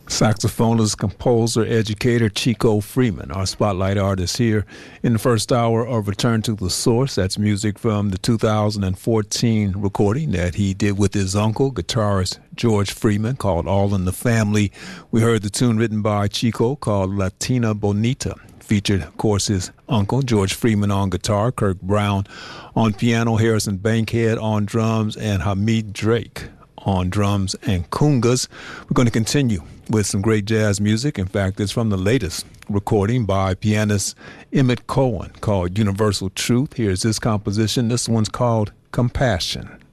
Saxophonist, composer, educator Chico Freeman, our spotlight artist here in the first hour of Return to the Source. That's music from the 2014 recording that he did with his uncle, guitarist George Freeman, called All in the Family. We heard the tune written by Chico called Latina Bonita. Featured, of course, his uncle, George Freeman, on guitar, Kirk Brown on piano, Harrison Bankhead on drums, and Hamid Drake on drums and congas. We're going to continue with some great jazz music. In fact, it's from the latest recording by pianist Emmett Cohen called Universal Truth. Here's this composition. This one's called Compassion.